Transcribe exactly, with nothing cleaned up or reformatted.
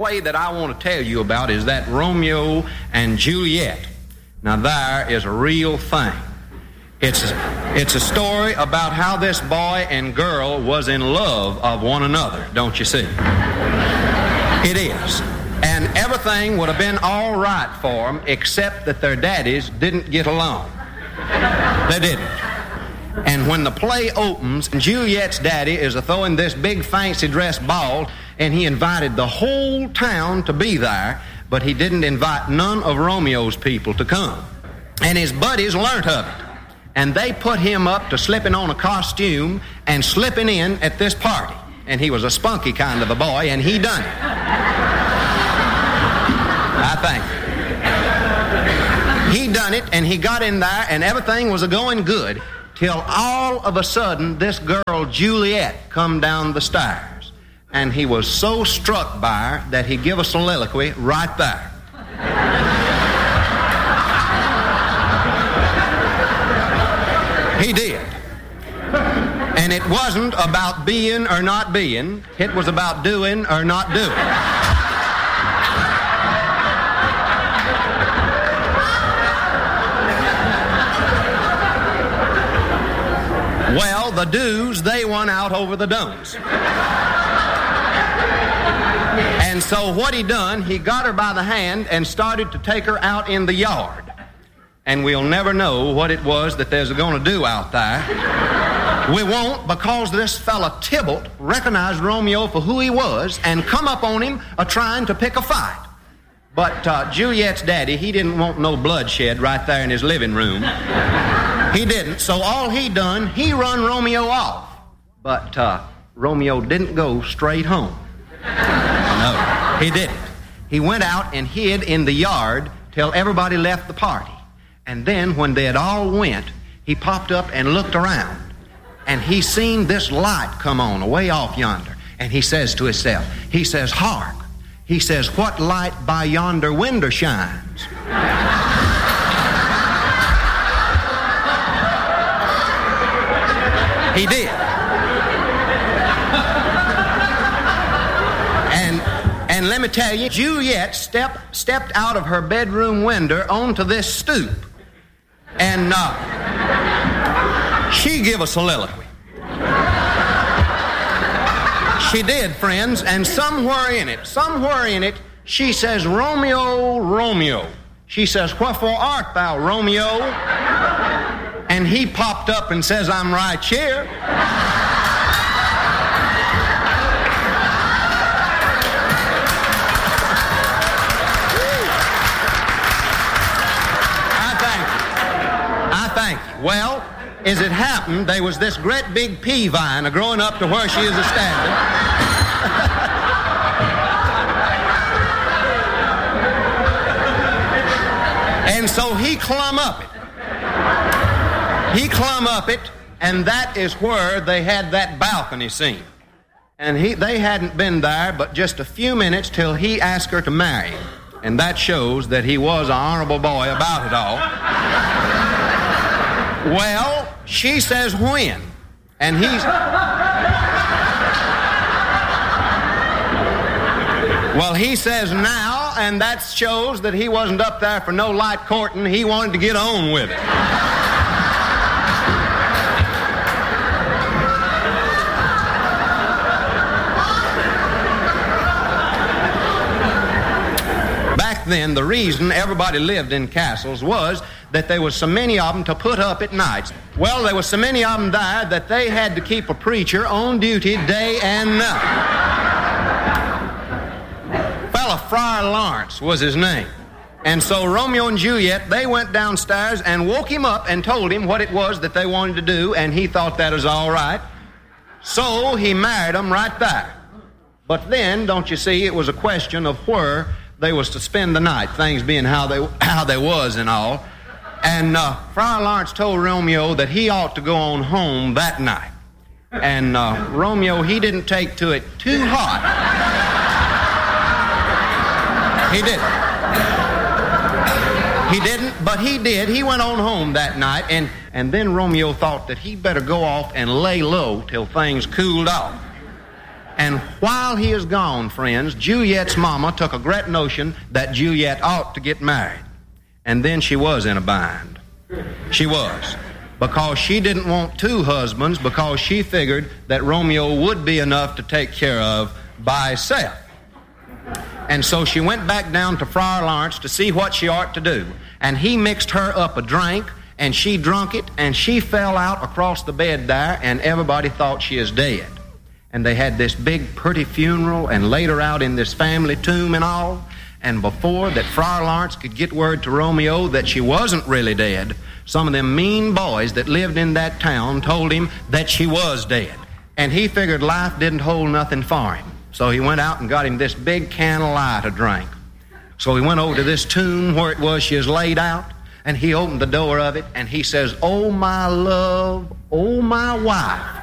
play that I want to tell you about is that Romeo and Juliet. Now, there is a real thing. It's a, it's a story about how this boy and girl was in love of one another, don't you see? It is. And everything would have been all right for them except that their daddies didn't get along. They didn't. And when the play opens, Juliet's daddy is throwing this big fancy dress ball, and he invited the whole town to be there, but he didn't invite none of Romeo's people to come. And his buddies learnt of it, and they put him up to slipping on a costume and slipping in at this party. And he was a spunky kind of a boy, and he done it. I think. He done it, and he got in there, and everything was a-going good, till all of a sudden this girl Juliet come down the stairs, and he was so struck by her that he give a soliloquy right there. He did. And it wasn't about being or not being, it was about doing or not doing. Well, the do's, they won out over the don'ts. And so what he done, he got her by the hand and started to take her out in the yard. And we'll never know what it was that there's going to do out there. We won't, because this fella Tybalt recognized Romeo for who he was and come up on him a-trying to pick a fight. But uh, Juliet's daddy, he didn't want no bloodshed right there in his living room. He didn't, so all he done, he run Romeo off. But uh, Romeo didn't go straight home. No, he didn't. He went out and hid in the yard till everybody left the party. And then when they had all went, he popped up and looked around. And he seen this light come on away off yonder. And he says to himself, he says, hark. He says, what light by yonder window shines? He did. And and let me tell you, Juliet stepped stepped out of her bedroom window onto this stoop. And uh, she give a soliloquy. She did, friends, and somewhere in it, somewhere in it, she says, Romeo, Romeo. She says, wherefore art thou, Romeo? And he popped up and says, I'm right here. I thank you. I thank you. Well, as it happened, there was this great big pea vine a-growing up to where she is a-standing. And so he clumb up it. He clumb up it, and that is where they had that balcony scene. And he, they hadn't been there but just a few minutes till he asked her to marry him. And that shows that he was an honorable boy about it all. Well, she says when? And he's... Well, he says now, and that shows that he wasn't up there for no light courting. He wanted to get on with it. Back then, the reason everybody lived in castles was that there was so many of them to put up at night. Well, there was so many of them there that they had to keep a preacher on duty day and night. Fella Friar Lawrence was his name. And so Romeo and Juliet, they went downstairs and woke him up and told him what it was that they wanted to do, and he thought that was all right. So he married them right there. But then, don't you see, it was a question of where they was to spend the night, things being how they how they was and all. And uh, Friar Lawrence told Romeo that he ought to go on home that night. And uh, Romeo, he didn't take to it too hot. He didn't. He didn't, but he did. He went on home that night, and, and then Romeo thought that he'd better go off and lay low till things cooled off. And while he is gone, friends, Juliet's mama took a great notion that Juliet ought to get married. And then she was in a bind. She was. Because she didn't want two husbands, because she figured that Romeo would be enough to take care of by himself. And so she went back down to Friar Lawrence to see what she ought to do. And he mixed her up a drink, and she drunk it, and she fell out across the bed there, and everybody thought she is dead. And they had this big, pretty funeral and laid her out in this family tomb and all. And before that Friar Lawrence could get word to Romeo that she wasn't really dead, some of them mean boys that lived in that town told him that she was dead. And he figured life didn't hold nothing for him. So he went out and got him this big can of lye to drink. So he went over to this tomb where it was she was laid out, and he opened the door of it, and he says, "Oh, my love, oh, my wife,